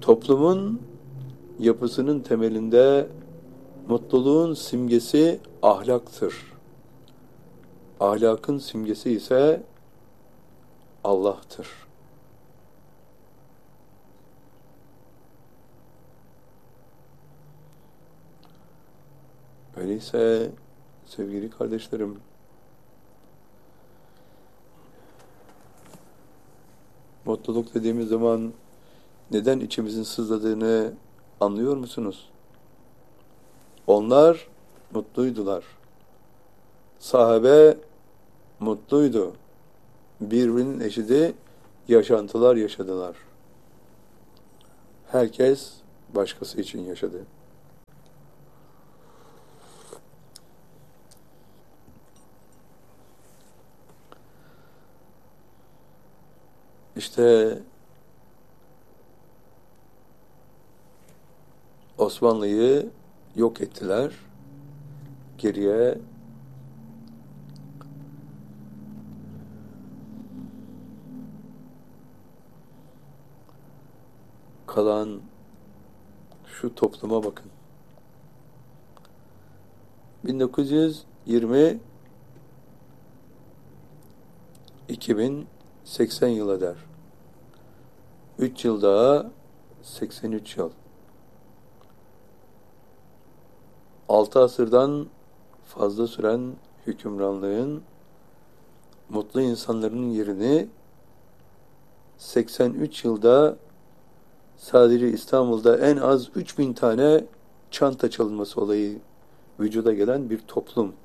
Toplumun yapısının temelinde mutluluğun simgesi ahlaktır. Ahlakın simgesi ise Allah'tır. Öyleyse sevgili kardeşlerim, mutluluk dediğimiz zaman neden içimizin sızladığını anlıyor musunuz? Onlar mutluydular. Sahabe mutluydu. Birbirinin eşidi yaşantılar yaşadılar. Herkes başkası için yaşadı. İşte Osmanlı'yı yok ettiler. Geriye kalan şu topluma bakın. 1920 2080 yıl eder. 3 yıl daha 83 yıl. 6 asırdan fazla süren hükümranlığın mutlu insanların yerini 83 yılda sadece İstanbul'da en az 3000 tane çanta çalınması olayı vücuda gelen bir toplum